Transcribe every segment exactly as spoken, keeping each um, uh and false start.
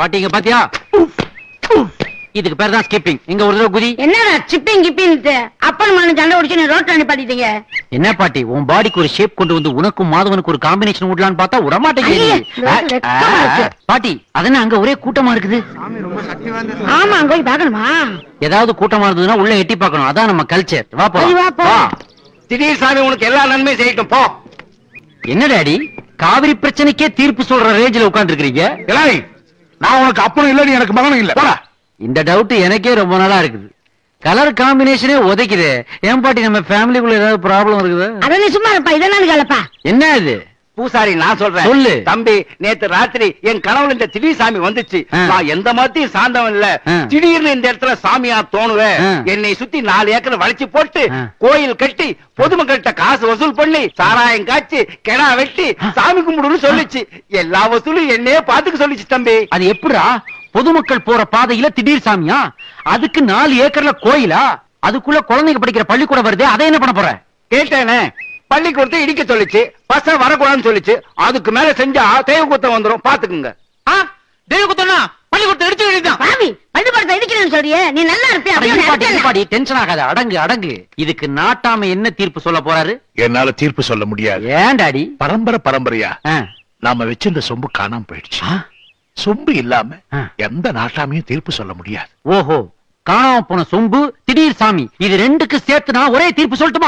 பாட்டிங்க பாத்தியா? இதுக்கு பேர் தான் ஸ்கிப்பிங். இங்க ஒரு தடவை குதி. என்னடா சிப்பிங் கிப்பின்னு அப்பன் மகன் சண்டை உடிச்சு நீ ரோட்ல நிப்பாட்டிட்டீங்க. என்ன பாட்டி, உன் பாடிக்கு ஒரு ஷேப் கொண்டு வந்து உனக்கும் மாதவனுக்கு ஒரு காம்பினேஷன் விடலான்னு பார்த்தா விடமாட்டேங்குது. பாட்டி அதென்ன அங்க ஒரே கூட்டமா இருக்குது? ஆமா அங்க போய் பாக்கணுமா? ஏதாவது கூட்டமா இருந்ததுன்னா உள்ள எட்டி பார்க்கணும். அதான் நம்ம கல்ச்சர். வா போ. திடீர் சாமி உனக்கு எல்லா நன்மையும் செய்யட்டும் போ. என்ன டாடி, காவிரி பிரச்சனைக்கே தீர்ப்பு சொல்ற ரேஞ்சில உட்கார்ந்து இருக்கீங்க? நான் உனக்கு அப்பனும் இல்ல, நீ எனக்கு மகனும் இல்ல. போடா. இந்த டவுட் எனக்கே ரொம்ப நாளா இருக்குது. கலர் காம்பினேஷனே உதைக்குது. ஏன் பாட்டி, நம்ம ஃபேமிலிக்குள்ள ஏதாவது ப்ராப்ளம் இருக்குது? அத நீ சும்மா இருப்பா, இதெல்லாம் கேளப்பா. என்ன இது? பூசாரி நான் சொல்றேன். சொல்லு. தம்பி, நேத்து ராத்திரி என் கனவுல இந்த திடீர் சாமி வந்துச்சு. நான் எந்த மாதிரியும் சாந்தவன் இல்ல. திடீர்னு இந்த இடத்துல சாமியா தோணுவேன். என்னை சுத்தி நாலு ஏக்கர் வளைச்சு போட்டு கோயில் கட்டி பொதுமக்கள்கிட்ட காசு வசூல் பண்ணி சாராயம் காய்ச்சி கிடா வெட்டி சாமி கும்பிடுன்னு சொல்லிச்சு. எல்லா வசூலும் என்னையே பாத்துக்க சொல்லிச்சு தம்பி. அது எப்படிடா? பொதுமக்கள் போற பாதையில திடீர் சாமியா? அதுக்கு நாலு ஏக்கர்ல கோயிலா? அதுக்குள்ள குழந்தைங்க படிக்கிற பள்ளிக்கூடம் வருது, அதை என்ன பண்ண போற? கேட்டேனே, பள்ளிக்கூடத்தை இடிக்க சொல்லிச்சு. பசங்க வரக்கூடாதுன்னு சொல்லிச்சு. அதுக்கு மேல செஞ்சா தெய்வ குத்தம் வந்துரும், பாத்துக்குங்க. தெய்வ குத்தம்னா பள்ளிக்கூடத்தை இடிச்சு வேண்டியதுதான். பாவி, பள்ளிக்கூடத்தை இடிக்கிறேன்னு சொல்றியே, நீ நல்லா இருப்பியா? டென்ஷன் ஆகாத, அடங்கு அடங்கு. இதுக்கு நாட்டாம என்ன தீர்ப்பு சொல்ல போறாரு? என்னால தீர்ப்பு சொல்ல முடியாது. ஏன் டாடி? பரம்பரை பரம்பரையா ஆ. நாம வச்சிருந்த சொம்பு காணாம போயிடுச்சு. ஆ? சொம்பு இல்லாம ஆ. எந்த நாட்டாமையும் தீர்ப்பு சொல்ல முடியாது. ஓஹோ, காணாம போன சொம்பு, திடீர் சாமி, இது ரெண்டுக்கு சேர்த்து நான் ஒரே தீர்ப்பு சொல்லட்டுமா?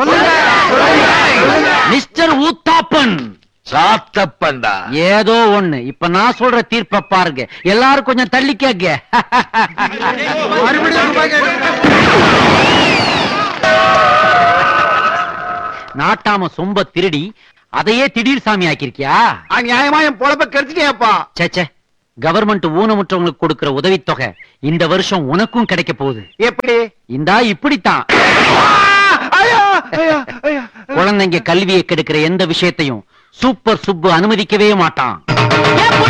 மிஸ்டர் ஊத்தாப்பன், சாத்தப்பண்டா. ஏதோ ஒண்ணு. இப்ப நான் சொல்ற தீர்ப்ப பாருங்க. எல்லாரும் கொஞ்சம் தள்ளி கேக்க. நாட்டாம சொம்ப திருடி அதையே திடீர் சாமி ஆக்கிருக்கியா? நியாயமா என் பொழப்ப கெடுத்துட்டேப்பா. சேச்சே, கவர்மெண்ட் ஊனமுற்றவங்களுக்கு கொடுக்கிற உதவித்தொகை இந்த வருஷம் உனக்கும் கிடைக்க போகுது. எப்படி? இந்தா இப்படித்தான். குழந்தைங்க கல்வியை கெடுக்கிற எந்த விஷயத்தையும் சூப்பர் சுப்பு அனுமதிக்கவே மாட்டான்.